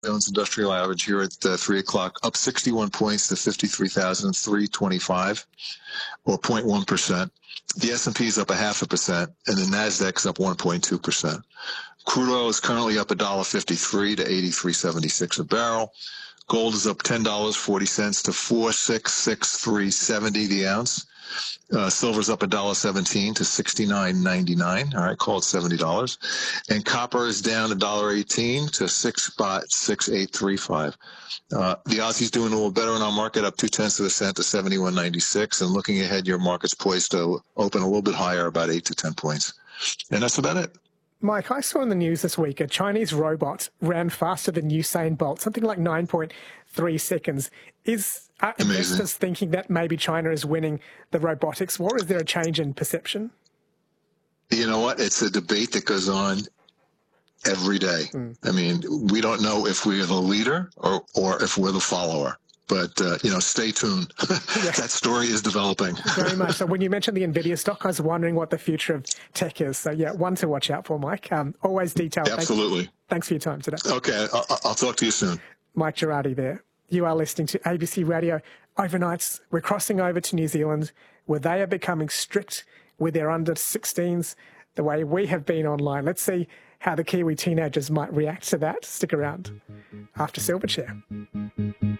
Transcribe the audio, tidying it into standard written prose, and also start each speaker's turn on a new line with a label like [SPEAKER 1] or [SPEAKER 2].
[SPEAKER 1] Jones Industrial Average here at 3 o'clock, up 61 points to 53,325, or 0.1%. The S&P is up 0.5%, and the Nasdaq's up 1.2%. Crude oil is currently up $1.53 to 83.76 a barrel. Gold is up $10.40 to 4,663.70 the ounce. Silver's up $1.17 to 69.99. All right, call it $70. And copper is down $1.18 to 6.6835. The Aussie's doing a little better in our market, up 0.2 cents to 71.96. And looking ahead, your market's poised to open a little bit higher, about 8 to 10 points. And that's about it.
[SPEAKER 2] Mike, I saw in the news this week a Chinese robot ran faster than Usain Bolt, something like 9.3 seconds. Are investors thinking that maybe China is winning the robotics war? Is there a change in perception?
[SPEAKER 1] You know what? It's a debate that goes on every day. I mean, we don't know if we're the leader or if we're the follower. But, stay tuned. That story is developing.
[SPEAKER 2] Very much. So when you mentioned the NVIDIA stock, I was wondering what the future of tech is. So, one to watch out for, Mike. Always detailed.
[SPEAKER 1] Absolutely.
[SPEAKER 2] Thanks for your time today.
[SPEAKER 1] Okay. I'll talk to you soon.
[SPEAKER 2] Mike Girardi there. You are listening to ABC Radio Overnights. We're crossing over to New Zealand, where they are becoming strict with their under-16s, the way we have been online. Let's see how the Kiwi teenagers might react to that. Stick around after Silverchair.